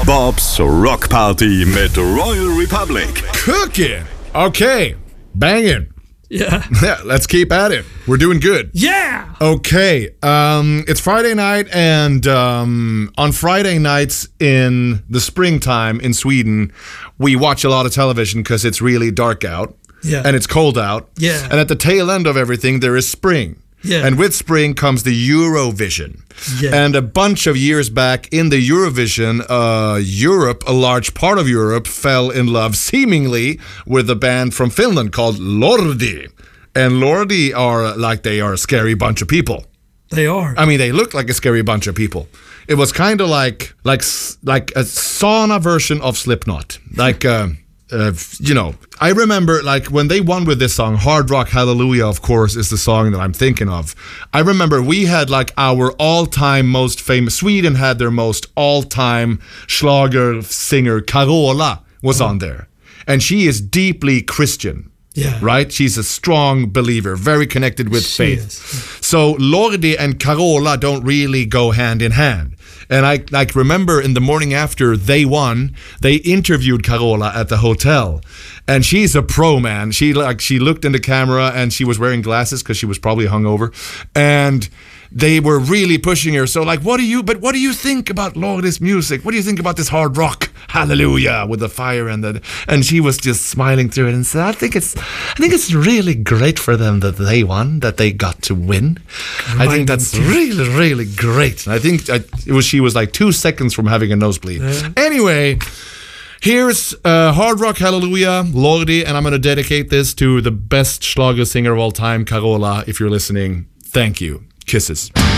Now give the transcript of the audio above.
Bobs Rockparty mit Royal Republic. Cooking. Okay. Banging. Yeah. Yeah, let's keep at it. We're doing good. Yeah. Okay. It's Friday night, and on Friday nights in the springtime in Sweden, we watch a lot of television because it's really dark out. Yeah. And it's cold out. Yeah. And at the tail end of everything, there is spring. Yeah. And with spring comes the Eurovision. Yeah. And a bunch of years back in the Eurovision, Europe, a large part of Europe, fell in love seemingly with a band from Finland called Lordi. And Lordi are a scary bunch of people. They are. I mean, they look like a scary bunch of people. It was kind of like a sauna version of Slipknot. I remember when they won with this song, Hard Rock Hallelujah, of course, is the song that I'm thinking of. I remember we had our all-time most famous, Sweden had their most all-time Schlager singer, Carola, was on there. And she is deeply Christian. Yeah. Right? She's a strong believer, very connected with faith. Is. So Lordi and Carola don't really go hand in hand. And I remember in the morning after they won, they interviewed Carola at the hotel. And she's a pro, man. She looked in the camera and she was wearing glasses because she was probably hungover. And they were really pushing her. So what do you think about Lordi's music? What do you think about this hard rock? Hallelujah, with the fire and she was just smiling through it and said, I think it's really great for them that they won, that they got to win. I think that's really, really great. And I think she was 2 seconds from having a nosebleed. Anyway, here's Hard Rock Hallelujah, Lordi, and I'm going to dedicate this to the best Schlager singer of all time, Carola. If you're listening, thank you. Kisses.